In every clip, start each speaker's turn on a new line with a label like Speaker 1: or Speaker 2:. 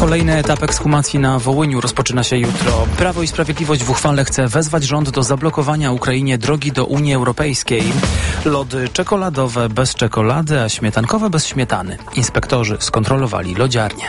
Speaker 1: Kolejny etap ekshumacji na Wołyniu rozpoczyna się jutro. Prawo i Sprawiedliwość w uchwale chce wezwać rząd do zablokowania Ukrainie drogi do Unii Europejskiej. Lody czekoladowe bez czekolady, a śmietankowe bez śmietany. Inspektorzy skontrolowali lodziarnię.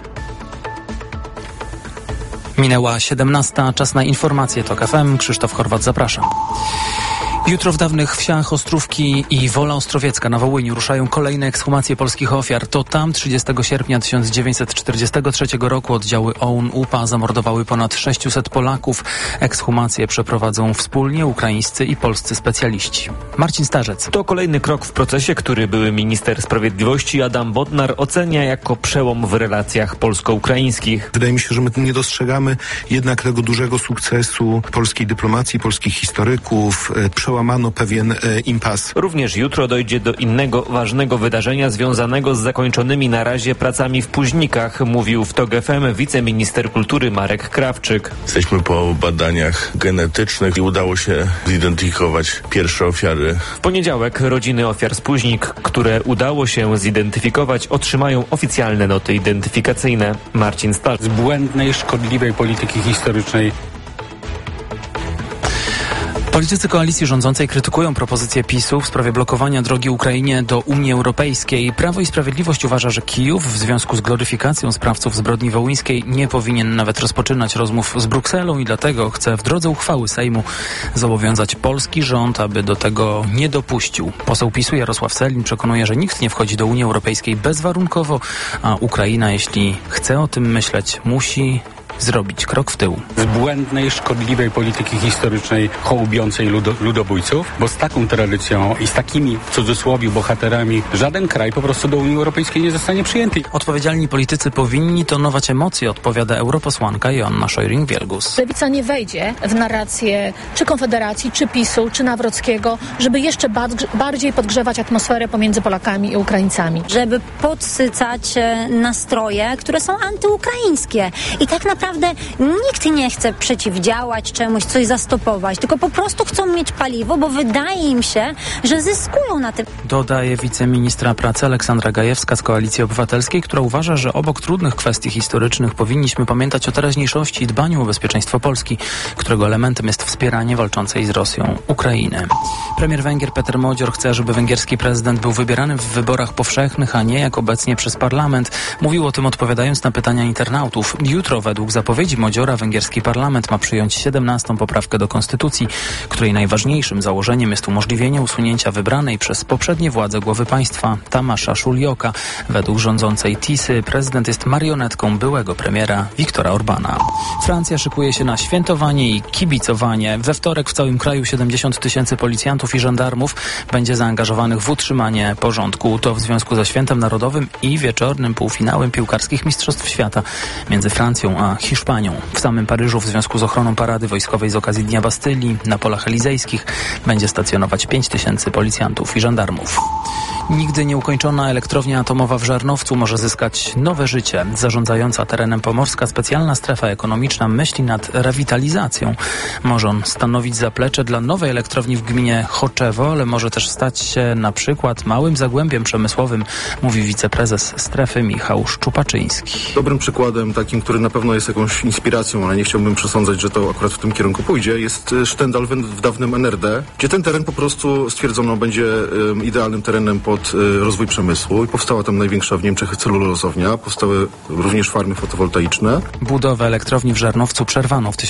Speaker 1: Minęła 17. Czas na informacje TOK FM. Krzysztof Horwat, zapraszam. Jutro w dawnych wsiach Ostrówki i Wola Ostrowiecka na Wołyniu ruszają kolejne ekshumacje polskich ofiar. To tam 30 sierpnia 1943 roku oddziały OUN-UPA zamordowały ponad 600 Polaków. Ekshumacje przeprowadzą wspólnie ukraińscy i polscy specjaliści. Marcin Starzec.
Speaker 2: To kolejny krok w procesie, który były minister sprawiedliwości Adam Bodnar ocenia jako przełom w relacjach polsko-ukraińskich.
Speaker 3: Wydaje mi się, że my nie dostrzegamy jednak tego dużego sukcesu polskiej dyplomacji, polskich historyków. Przełamano pewien impas.
Speaker 2: Również jutro dojdzie do innego ważnego wydarzenia związanego z zakończonymi na razie pracami w Puźnikach, mówił w TOK FM wiceminister kultury Marek Krawczyk.
Speaker 4: Jesteśmy po badaniach genetycznych i udało się zidentyfikować pierwsze ofiary.
Speaker 2: W poniedziałek rodziny ofiar z Puźnik, które udało się zidentyfikować, otrzymają oficjalne noty identyfikacyjne. Marcin Stal.
Speaker 5: Z błędnej, szkodliwej polityki historycznej.
Speaker 1: Politycy koalicji rządzącej krytykują propozycję PiS-u w sprawie blokowania drogi Ukrainie do Unii Europejskiej. Prawo i Sprawiedliwość uważa, że Kijów w związku z gloryfikacją sprawców zbrodni wołyńskiej nie powinien nawet rozpoczynać rozmów z Brukselą i dlatego chce w drodze uchwały Sejmu zobowiązać polski rząd, aby do tego nie dopuścił. Poseł PiS-u Jarosław Sellin przekonuje, że nikt nie wchodzi do Unii Europejskiej bezwarunkowo, a Ukraina, jeśli chce o tym myśleć, musi zrobić krok w tył.
Speaker 5: Z błędnej, szkodliwej polityki historycznej hołubiącej ludobójców, bo z taką tradycją i z takimi, w cudzysłowie, bohaterami żaden kraj po prostu do Unii Europejskiej nie zostanie przyjęty.
Speaker 1: Odpowiedzialni politycy powinni tonować emocje, odpowiada europosłanka Joanna Scheuring-Wielgus.
Speaker 6: Lewica nie wejdzie w narrację czy Konfederacji, czy PiS-u, czy Nawrockiego, żeby jeszcze bardziej podgrzewać atmosferę pomiędzy Polakami i Ukraińcami.
Speaker 7: Żeby podsycać nastroje, które są antyukraińskie. I tak naprawdę nikt nie chce przeciwdziałać czemuś, coś zastopować, tylko po prostu chcą mieć paliwo, bo wydaje im się, że zyskują na tym.
Speaker 1: Dodaje wiceministra pracy Aleksandra Gajewska z Koalicji Obywatelskiej, która uważa, że obok trudnych kwestii historycznych powinniśmy pamiętać o teraźniejszości i dbaniu o bezpieczeństwo Polski, którego elementem jest wspieranie walczącej z Rosją Ukrainy. Premier Węgier Peter Modzior chce, żeby węgierski prezydent był wybierany w wyborach powszechnych, a nie jak obecnie przez parlament. Mówił o tym odpowiadając na pytania internautów. Jutro według zapowiedzi Modziora węgierski parlament ma przyjąć 17. poprawkę do konstytucji, której najważniejszym założeniem jest umożliwienie usunięcia wybranej przez poprzednie władze głowy państwa Tamasza Szuljoka. Według rządzącej TIS-y prezydent jest marionetką byłego premiera Viktora Orbana. Francja szykuje się na świętowanie i kibicowanie. We wtorek w całym kraju 70 000 policjantów i żandarmów będzie zaangażowanych w utrzymanie porządku. To w związku ze Świętem Narodowym i wieczornym półfinałem piłkarskich Mistrzostw Świata między Francją a Hiszpanią. W samym Paryżu w związku z ochroną parady wojskowej z okazji Dnia Bastylii na polach elizejskich będzie stacjonować 5000 policjantów i żandarmów. Nigdy nieukończona elektrownia atomowa w Żarnowcu może zyskać nowe życie. Zarządzająca terenem Pomorska Specjalna Strefa Ekonomiczna myśli nad rewitalizacją. Może on stanowić zaplecze dla nowej elektrowni w gminie Choczewo, ale może też stać się na przykład małym zagłębiem przemysłowym, mówi wiceprezes strefy Michał Szczupaczyński.
Speaker 8: Dobrym przykładem takim, który na pewno jest jakąś inspiracją, ale nie chciałbym przesądzać, że to akurat w tym kierunku pójdzie, jest Sztendal w dawnym NRD, gdzie ten teren po prostu stwierdzono będzie idealnym terenem pod rozwój przemysłu i powstała tam największa w Niemczech celulozownia, powstały również farmy fotowoltaiczne.
Speaker 1: Budowę elektrowni w Żarnowcu przerwano w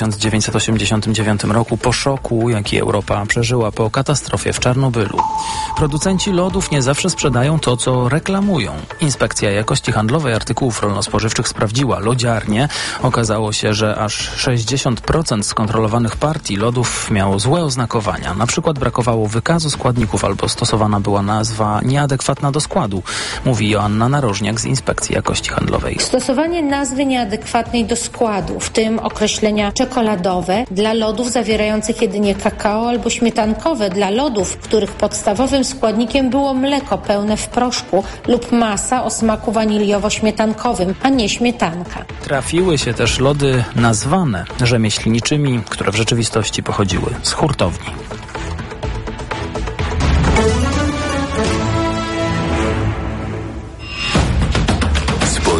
Speaker 1: 1989 roku po szoku, jaki Europa przeżyła po katastrofie w Czarnobylu. Producenci lodów nie zawsze sprzedają to, co reklamują. Inspekcja Jakości Handlowej Artykułów Rolno-Spożywczych sprawdziła lodziarnie. Okazało się, że aż 60% skontrolowanych partii lodów miało złe oznakowania. Na przykład brakowało wykazu składników albo stosowana była nazwa nieadekwatna do składu, mówi Joanna Narożniak z Inspekcji Jakości Handlowej.
Speaker 9: Stosowanie nazwy nieadekwatnej do składu, w tym określenia czekoladowe dla lodów zawierających jedynie kakao albo śmietankowe dla lodów, których podstawowym składnikiem było mleko pełne w proszku lub masa o smaku waniliowo-śmietankowym, a nie śmietanka.
Speaker 1: Trafiły się też lody nazwane rzemieślniczymi, które w rzeczywistości pochodziły z hurtowni.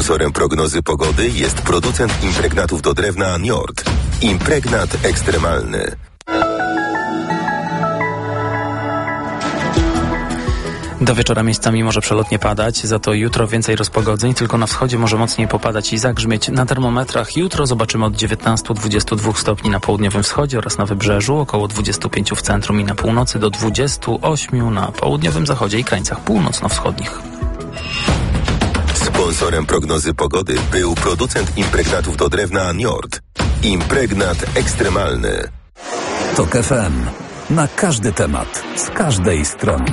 Speaker 10: Sponsorem prognozy pogody jest producent impregnatów do drewna Njord. Impregnat ekstremalny.
Speaker 1: Do wieczora miejscami może przelotnie padać, za to jutro więcej rozpogodzeń, tylko na wschodzie może mocniej popadać i zagrzmieć. Na termometrach jutro zobaczymy od 19-22 stopni na południowym wschodzie oraz na wybrzeżu, około 25 w centrum i na północy, do 28 na południowym zachodzie i krańcach północno-wschodnich.
Speaker 10: Sponsorem prognozy pogody był producent impregnatów do drewna Njord. Impregnat ekstremalny.
Speaker 11: TOK FM. Na każdy temat, z każdej strony.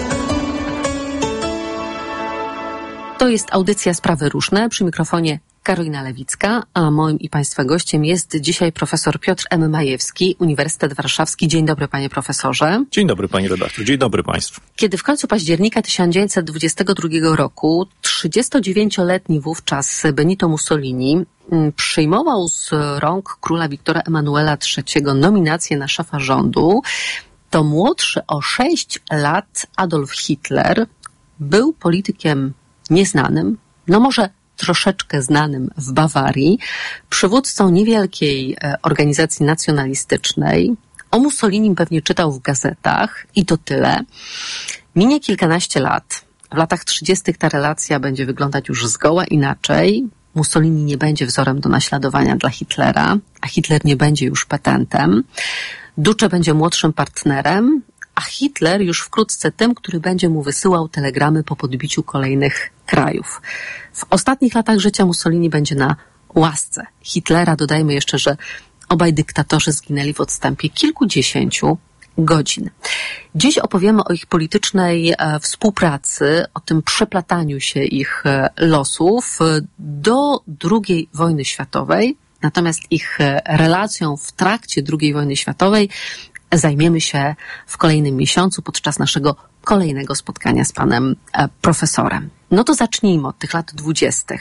Speaker 12: To jest audycja Sprawy Różne, przy mikrofonie Karolina Lewicka, a moim i Państwa gościem jest dzisiaj profesor Piotr M. Majewski, Uniwersytet Warszawski. Dzień dobry, panie profesorze.
Speaker 13: Dzień dobry, pani redaktor. Dzień dobry państwu.
Speaker 12: Kiedy w końcu października 1922 roku 39-letni wówczas Benito Mussolini przyjmował z rąk króla Wiktora Emanuela III nominację na szefa rządu, to młodszy o 6 lat Adolf Hitler był politykiem nieznanym, no może troszeczkę znanym w Bawarii, przywódcą niewielkiej organizacji nacjonalistycznej. O Mussolinim pewnie czytał w gazetach i to tyle. Minie kilkanaście lat. W latach 30. ta relacja będzie wyglądać już zgoła inaczej. Mussolini nie będzie wzorem do naśladowania dla Hitlera, a Hitler nie będzie już petentem. Duce będzie młodszym partnerem, a Hitler już wkrótce tym, który będzie mu wysyłał telegramy po podbiciu kolejnych krajów. W ostatnich latach życia Mussolini będzie na łasce Hitlera. Dodajmy jeszcze, że obaj dyktatorzy zginęli w odstępie kilkudziesięciu godzin. Dziś opowiemy o ich politycznej współpracy, o tym przeplataniu się ich losów do II wojny światowej. Natomiast ich relacją w trakcie II wojny światowej zajmiemy się w kolejnym miesiącu podczas naszego kolejnego spotkania z panem profesorem. No to zacznijmy od tych lat 20.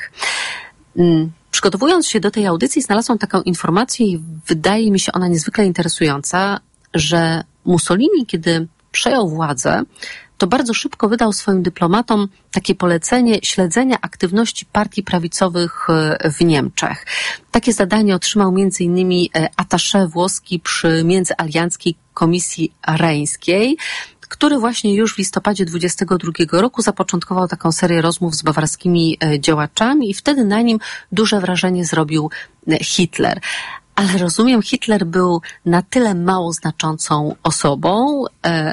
Speaker 12: Przygotowując się do tej audycji, znalazłam taką informację i wydaje mi się ona niezwykle interesująca, że Mussolini, kiedy przejął władzę, to bardzo szybko wydał swoim dyplomatom takie polecenie śledzenia aktywności partii prawicowych w Niemczech. Takie zadanie otrzymał m.in. attaché włoski przy Międzyalianckiej Komisji Reńskiej, który właśnie już w listopadzie 22 roku zapoczątkował taką serię rozmów z bawarskimi działaczami i wtedy na nim duże wrażenie zrobił Hitler. Ale rozumiem, Hitler był na tyle mało znaczącą osobą,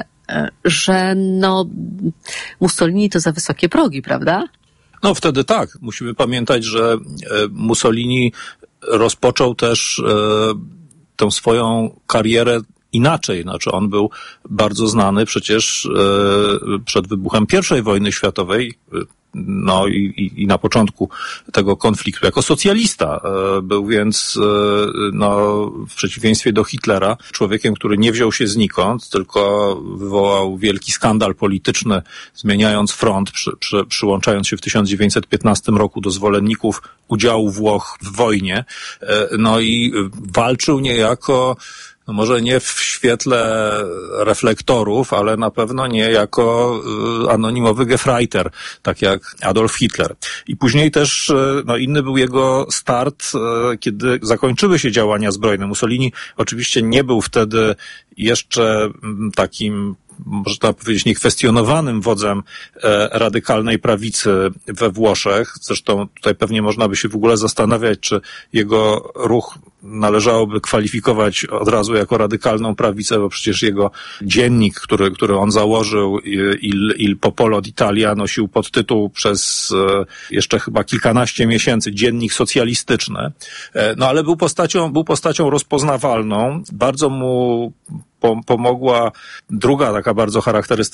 Speaker 12: że Mussolini to za wysokie progi, prawda?
Speaker 13: No wtedy tak. Musimy pamiętać, że Mussolini rozpoczął też tę swoją karierę inaczej. Znaczy on był bardzo znany przecież przed wybuchem I wojny światowej, no i na początku tego konfliktu jako socjalista. Był więc w przeciwieństwie do Hitlera człowiekiem, który nie wziął się znikąd, tylko wywołał wielki skandal polityczny, zmieniając front, przyłączając się w 1915 roku do zwolenników udziału Włoch w wojnie. No i walczył niejako, no może nie w świetle reflektorów, ale na pewno nie jako anonimowy Gefreiter, tak jak Adolf Hitler. I później też inny był jego start, kiedy zakończyły się działania zbrojne. Mussolini oczywiście nie był wtedy jeszcze takim, można powiedzieć, niekwestionowanym wodzem radykalnej prawicy we Włoszech. Zresztą tutaj pewnie można by się w ogóle zastanawiać, czy jego ruch należałoby kwalifikować od razu jako radykalną prawicę, bo przecież jego dziennik, który on założył, Il Popolo d'Italia, nosił podtytuł przez jeszcze chyba kilkanaście miesięcy Dziennik Socjalistyczny. No ale był postacią rozpoznawalną. Bardzo mu pomogła druga taka bardzo charakterystyczna